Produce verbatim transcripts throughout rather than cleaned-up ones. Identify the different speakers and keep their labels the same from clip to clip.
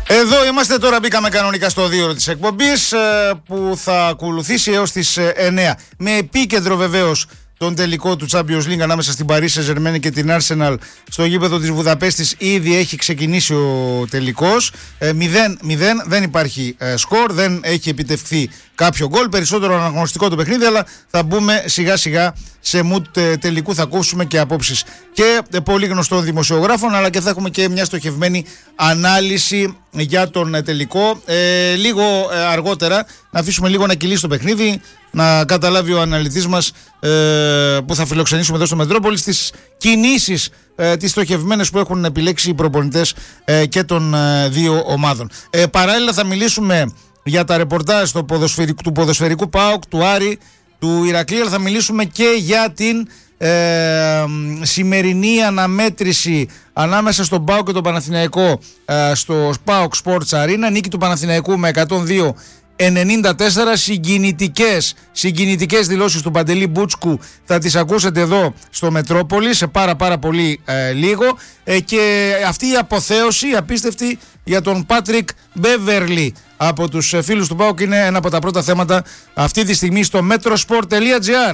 Speaker 1: Εδώ είμαστε τώρα, μπήκαμε κανονικά στο δύο της εκπομπής που θα ακολουθήσει έως τις εννέα. Με επίκεντρο βεβαίως τον τελικό του Champions League ανάμεσα στην Paris Saint-Germain και την Arsenal στο γήπεδο της Βουδαπέστης. Ήδη έχει ξεκινήσει ο τελικός. μηδέν μηδέν, δεν υπάρχει ε, σκορ, δεν έχει επιτευχθεί κάποιο γκολ. Περισσότερο αναγνωστικό το παιχνίδι, αλλά θα μπούμε σιγά σιγά σε mood ε, τελικού. Θα ακούσουμε και απόψεις και ε, πολύ γνωστών δημοσιογράφων, αλλά και θα έχουμε και μια στοχευμένη ανάλυση για τον ε, τελικό. Ε, λίγο ε, αργότερα να αφήσουμε λίγο να κυλήσει το παιχνίδι, να καταλάβει ο αναλυτής μας ε, που θα φιλοξενήσουμε εδώ στο Μετρόπολης τις κινήσεις, ε, τις στοχευμένες που έχουν επιλέξει οι προπονητές ε, και των ε, δύο ομάδων. Ε, παράλληλα θα μιλήσουμε για τα ρεπορτάζ του ποδοσφαιρικού, του ποδοσφαιρικού ΠΑΟΚ, του Άρη, του Ηρακλή, αλλά θα μιλήσουμε και για την ε, σημερινή αναμέτρηση ανάμεσα στον ΠΑΟΚ και τον Παναθηναϊκό ε, στο ΠΑΟΚ Sports Arena. Νίκη του Παναθηναϊκού με εκατόν δύο ενενήντα τέσσερα, συγκινητικές, συγκινητικές δηλώσεις του Παντελή Μπούτσκου θα τις ακούσετε εδώ στο Μετρόπολη σε πάρα πάρα πολύ ε, λίγο ε, και αυτή η αποθέωση απίστευτη για τον Πάτρικ Μπέβερλι από τους ε, φίλους του ΠΑΟΚ είναι ένα από τα πρώτα θέματα αυτή τη στιγμή στο metrosport τελεία gr.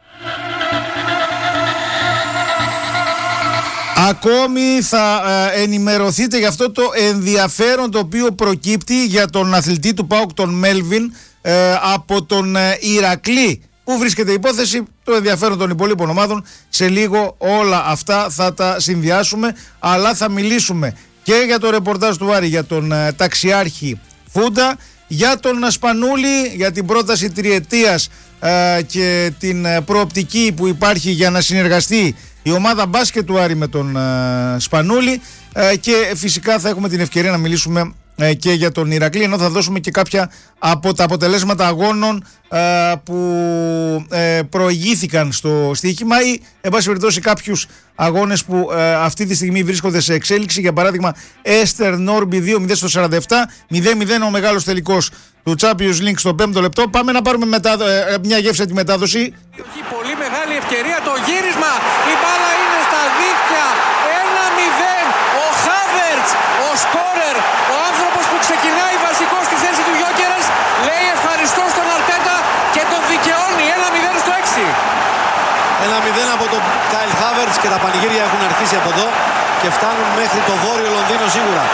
Speaker 1: Ακόμη θα ε, ενημερωθείτε για αυτό το ενδιαφέρον το οποίο προκύπτει για τον αθλητή του ΠΑΟΚ, τον Μέλβιν, ε, από τον ε, Ηρακλή. Πού βρίσκεται η υπόθεση, το ενδιαφέρον των υπολείπων ομάδων. Σε λίγο όλα αυτά θα τα συνδυάσουμε, αλλά θα μιλήσουμε και για το ρεπορτάζ του Άρη, για τον ε, ταξιάρχη Φούντα, για τον Σπανούλη, για την πρόταση τριετίας ε, και την ε, προοπτική που υπάρχει για να συνεργαστεί η ομάδα μπάσκετ του Άρη με τον uh, Σπανούλη uh, και φυσικά θα έχουμε την ευκαιρία να μιλήσουμε uh, και για τον Ηρακλή, ενώ θα δώσουμε και κάποια από τα αποτελέσματα αγώνων uh, που uh, προηγήθηκαν στο στοίχημα ή εν πάση περιπτώσει κάποιους αγώνες που uh, αυτή τη στιγμή βρίσκονται σε εξέλιξη. Για παράδειγμα Έστερ Νόρμπι δύο μηδέν στο σαράντα επτά, μηδέν μηδέν ο μεγάλος τελικός του Champions League στο πέμπτο λεπτό. Πάμε να πάρουμε μετα... μια γεύση τη μετάδοση.
Speaker 2: Πολύ μεγάλη ευκαιρία το γύρισμα. Η μπάλα είναι στα δίχτυα. ένα μηδέν. Ο Χάβερτς, ο σκόρερ, ο άνθρωπος που ξεκινάει βασικό στη θέση του Γιόκερας, λέει ευχαριστώ στον Αρτέτα και τον δικαιώνει. ένα μηδέν στο έξι.
Speaker 3: ένα μηδέν από τον Κάιλ Χάβερτς και τα πανηγύρια έχουν αρχίσει από εδώ και φτάνουν μέχρι το βόρειο Λονδίνο σίγουρα.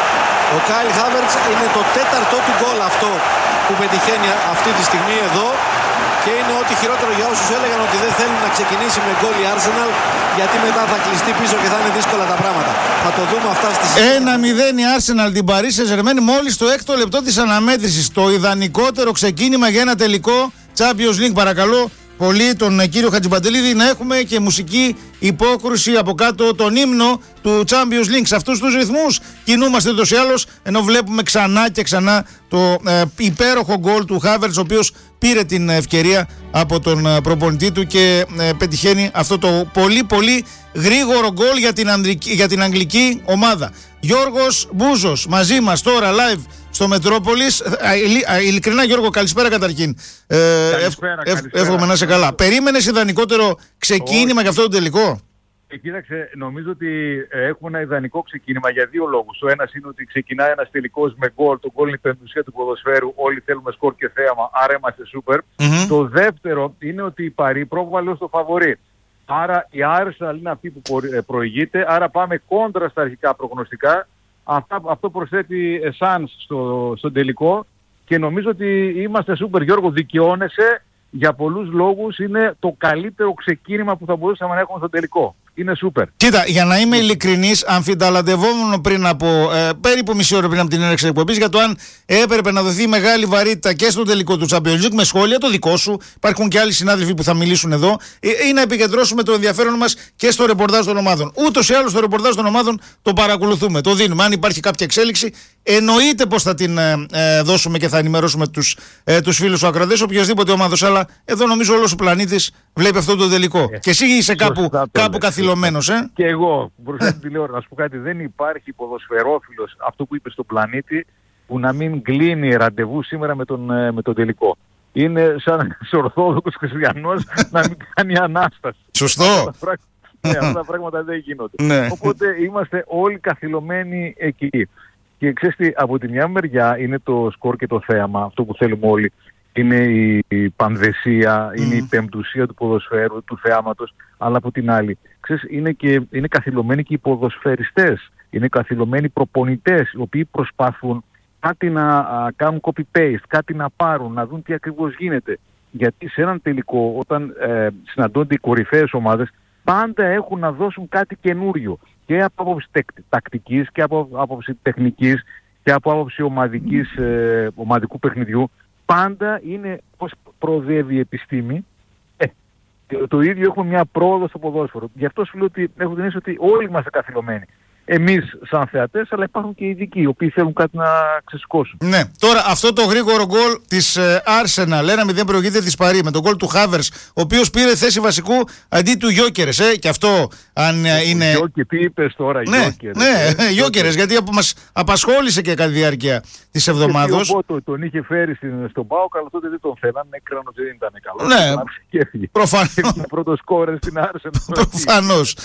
Speaker 3: Ο Κάιλ Χάβερτς είναι το τέταρτο του γκολ αυτό που πετυχαίνει αυτή τη στιγμή εδώ και είναι ό,τι χειρότερο για όσους έλεγαν ότι δεν θέλουν να ξεκινήσει με γκολ η Arsenal, γιατί μετά θα κλειστεί πίσω και θα είναι δύσκολα τα πράγματα. Θα το δούμε αυτά στις...
Speaker 1: ένα μηδέν η Arsenal την Paris Saint-Germain μόλις το έκτο λεπτό της αναμέτρησης. Το ιδανικότερο ξεκίνημα για ένα τελικό Champions League. Παρακαλώ πολύ τον κύριο Χατζιπαντελίδη να έχουμε και μουσική υπόκρουση από κάτω, τον ύμνο του Champions League. Σε αυτούς τους ρυθμούς κινούμαστε ούτως ή άλλως, ενώ βλέπουμε ξανά και ξανά το ε, υπέροχο γκολ του Χάβερτς, ο οποίος πήρε την ευκαιρία από τον ε, προπονητή του και ε, πετυχαίνει αυτό το πολύ πολύ γρήγορο γκολ για την, ανδρική, για την αγγλική ομάδα. Γιώργος Μπούζος μαζί μας τώρα live στο Μετρόπολης. Ειλικρινά Γιώργο, καλησπέρα καταρχήν. Ε,
Speaker 4: καλησπέρα,
Speaker 1: ευ,
Speaker 4: καλησπέρα.
Speaker 1: Εύχομαι να είσαι καλά. Περίμενες ιδανικότερο ξεκίνημα Όχι. για αυτό το τελικό?
Speaker 4: Ε, κοίταξε, νομίζω ότι έχουμε ένα ιδανικό ξεκίνημα για δύο λόγους. Ο ένας είναι ότι ξεκινάει ένας τελικός με γκολ. Το γκολ είναι η πεντουσία του ποδοσφαίρου. Όλοι θέλουμε σκορ και θέαμα, άρα είμαστε σούπερ. Mm-hmm. Το δεύτερο είναι ότι η Παρί πρόβαλε ως το φαβορί. Άρα η Arsenal είναι αυτή που προηγείται. Άρα πάμε κόντρα στα αρχικά προγνωστικά. Αυτά, αυτό προσθέτει εσάν στο, στον τελικό και νομίζω ότι είμαστε σούπερ. Γιώργο, δικαιώνεσαι για πολλούς λόγους. Είναι το καλύτερο ξεκίνημα που θα μπορούσαμε να έχουμε στον τελικό. Είναι σούπερ.
Speaker 1: Κοίτα, για να είμαι ειλικρινής, αμφιταλαντευόμουν πριν από ε, περίπου μισή ώρα πριν από την έναρξη εκπομπής για το αν έπρεπε να δοθεί μεγάλη βαρύτητα και στο τελικό του Champions League, με σχόλια το δικό σου. Υπάρχουν και άλλοι συνάδελφοι που θα μιλήσουν εδώ, ε, ή να επικεντρώσουμε το ενδιαφέρον μας και στο ρεπορτάζ των ομάδων. Ούτως ή άλλως το ρεπορτάζ των ομάδων το παρακολουθούμε, το δίνουμε. Αν υπάρχει κάποια εξέλιξη, εννοείται πως θα την ε, ε, δώσουμε και θα ενημερώσουμε τους, ε, τους φίλους του ακροατές, οποιοδήποτε ομάδος. Αλλά εδώ νομίζω όλος ο πλανήτης βλέπει αυτό το τελικό. Ε, και εσύ είσαι κάπου, κάπου καθυλωμένος, ε.
Speaker 4: Και εγώ, μπροστά στην τηλεόραση, να σου πω κάτι, δεν υπάρχει ποδοσφαιρόφιλος, αυτό που είπε στον πλανήτη, που να μην κλείνει ραντεβού σήμερα με τον, με τον τελικό. Είναι σαν ορθόδοξος χριστιανός να μην κάνει ανάσταση.
Speaker 1: Σωστό.
Speaker 4: Ναι, αυτά τα πράγματα δεν γίνονται.
Speaker 1: Ναι.
Speaker 4: Οπότε είμαστε όλοι καθυλωμένοι εκεί. Και ξέρεις τι, από τη μια μεριά είναι το σκορ και το θέαμα, αυτό που θέλουμε όλοι. Είναι η πανδεσία, mm. είναι η πεμπτουσία του ποδοσφαίρου, του θεάματος, αλλά από την άλλη, ξέρεις, είναι, και, είναι καθυλωμένοι και οι ποδοσφαιριστές, είναι καθυλωμένοι προπονητές, οι οποίοι προσπαθούν κάτι να α, κάνουν copy-paste, κάτι να πάρουν, να δουν τι ακριβώς γίνεται. Γιατί σε έναν τελικό, όταν ε, συναντώνται οι κορυφαίες ομάδες, πάντα έχουν να δώσουν κάτι καινούριο. Και από άποψη τακτικής και από άποψη τεχνικής και από άποψη ομαδικής, ε, ομαδικού παιχνιδιού. Πάντα είναι πώς προοδεύει η επιστήμη. Ε, το ίδιο έχουμε μια πρόοδο στο ποδόσφαιρο. Γι' αυτό σου λέω ότι έχω την αίσθηση ότι όλοι είμαστε καθυλωμένοι. Εμείς σαν θεατές, αλλά υπάρχουν και ειδικοί, οι οποίοι θέλουν κάτι να ξεσηκώσουν.
Speaker 1: Ναι, τώρα αυτό το γρήγορο γκολ της ε, Arsenal, ένα μηδέν προηγείται της Παρί, με τον γκολ του Havertz, ο οποίος πήρε θέση βασικού αντί του Γιόκερες, ε, και αυτό αν ε, είναι...
Speaker 4: Γιόκερ, τι είπες τώρα,
Speaker 1: ναι,
Speaker 4: Γιόκερες.
Speaker 1: Ναι, ε, Γιόκερες, γιατί από, μας απασχόλησε και κατά τη διάρκεια της εβδομάδος.
Speaker 4: Ο Μπότο τον είχε φέρει στην, στον ΠΑΟΚ, αλλά τότε δεν τον θέλανε, έκραν ότι δεν ήταν καλό.
Speaker 1: Ναι, προφανώς.
Speaker 4: Πρώτο σκόρερ στην Arsenal.
Speaker 1: Προφανώς.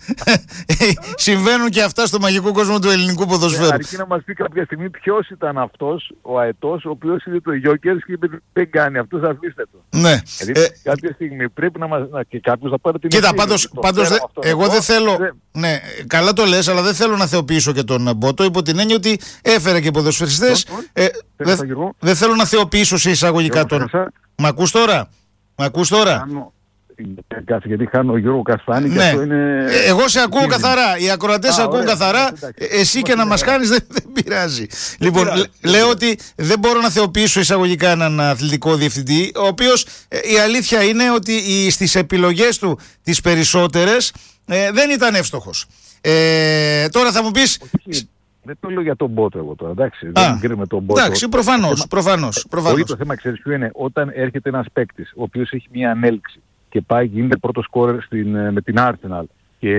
Speaker 1: Συμβαίνουν και αυτά στο μαγικό κόσμο του ελληνικού ποδοσφαίρου.
Speaker 4: Αρκεί να μας πει κάποια στιγμή ποιος ήταν αυτός ο αετός, ο οποίος είναι το Γιόκερς και είπε δεν κάνει αυτός, αφήστε το.
Speaker 1: Ναι.
Speaker 4: Δηλαδή, ε, κάποια στιγμή πρέπει να μας... Να, και κάποιος θα πάρει την
Speaker 1: ευθύνη. Κοίτα, πάντως, πάντως δε, εγώ δεν θέλω... Δε... Ναι, καλά το λες, αλλά δεν θέλω να θεοποιήσω και τον Μπότο, υπό την έννοια ότι έφερε και ποδοσφαιριστές. Ε, δεν δε θέλω να θεοποιήσω σε εισαγωγικά τον... Μ' ακούς τώρα? Μ' ακούς τώρα?
Speaker 4: Κάτσε, γιατί χάνω ο Γιώργο Καστάνη,
Speaker 1: ναι.
Speaker 4: Και αυτό είναι...
Speaker 1: Εγώ σε ακούω καθαρά. Οι ακροατές ακούν ωραία, καθαρά. Εντάξει, εσύ και να μας κάνεις δεν, δεν πειράζει. Δεν λοιπόν, πειράζει. Λέω ότι δεν μπορώ να θεοποιήσω εισαγωγικά έναν αθλητικό διευθυντή, ο οποίος η αλήθεια είναι ότι στις επιλογές του τις περισσότερες ε, δεν ήταν εύστοχος. Ε, τώρα θα μου πεις...
Speaker 4: Όχι, δεν το λέω για τον Μπότο εγώ τώρα, εντάξει. Α, δεν κρίνουμε τον Μπότο.
Speaker 1: Εντάξει, προφανώς. προφανώς, προφανώς.
Speaker 4: Όχι, το θέμα ξέρεις ποιο είναι. Όταν έρχεται ένας παίκτης, ο οποίος έχει μια ανέλυξη και πάει γίνεται πρώτο σκόρερ στην, με την Arsenal και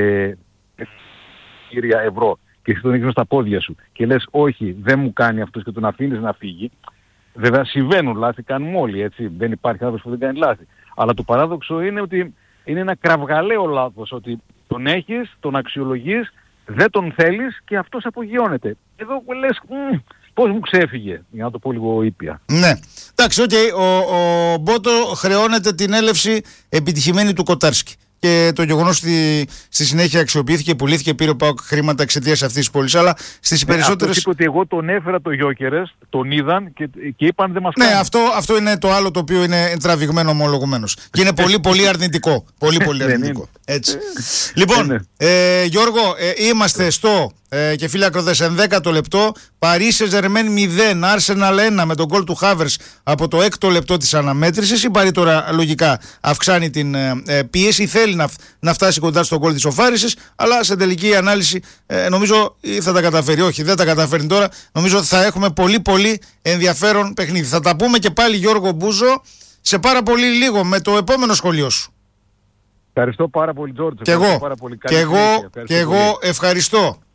Speaker 4: κύρια ευρώ και εσύ τον έχεις στα πόδια σου και λες όχι δεν μου κάνει αυτός και τον αφήνεις να φύγει, βέβαια συμβαίνουν λάθη, κάνουμε όλοι, έτσι, δεν υπάρχει άνθρωπος που δεν κάνει λάθη, αλλά το παράδοξο είναι ότι είναι ένα κραυγαλαίο λάθος, ότι τον έχεις, τον αξιολογείς, δεν τον θέλεις και αυτός απογειώνεται. Εδώ λες πώς μου ξέφυγε, για να το πω λίγο ήπια.
Speaker 1: Ναι. Εντάξει, οκ, okay. ο, ο Μπότο χρεώνεται την έλευση επιτυχημένη του Κοτάρσκι. Και το γεγονός ότι στη συνέχεια αξιοποιήθηκε, πουλήθηκε, πήρε ο ΠΑΟΚ χρήματα εξαιτίας αυτής της πώλης. Αλλά στις ναι, περισσότερες.
Speaker 4: Αυτό είπε ότι εγώ τον έφερα το Γιόκερες, τον είδαν και, και είπαν δεν μας
Speaker 1: κάνει.
Speaker 4: Ναι,
Speaker 1: αυτό, αυτό είναι το άλλο το οποίο είναι τραβηγμένο ομολογουμένος. Και είναι πολύ πολύ αρνητικό. Πολύ πολύ αρνητικό. Έτσι. Λοιπόν, ε, Γιώργο, ε, είμαστε στο ε, και φίλοι ακροτές ενδέκατο λεπτό. Παρί Σεν-Ζερμέν μηδέν, Arsenal ένα με τον γκολ του Havertz από το έκτο λεπτό της αναμέτρησης. Η Παρί τώρα λογικά αυξάνει την ε, πίεση. Θέλει να, να φτάσει κοντά στον γκολ της οφάρισης, αλλά σε τελική ανάλυση ε, νομίζω θα τα καταφέρει. Όχι, δεν τα καταφέρνει τώρα. Νομίζω θα έχουμε πολύ πολύ ενδιαφέρον παιχνίδι. Θα τα πούμε και πάλι, Γιώργο Μπούζο, σε πάρα πολύ λίγο με το επόμενο σχολείο σου.
Speaker 4: Ευχαριστώ πάρα πολύ, Τζόρτζο.
Speaker 1: Και εγώ, και εγώ, και εγώ ευχαριστώ.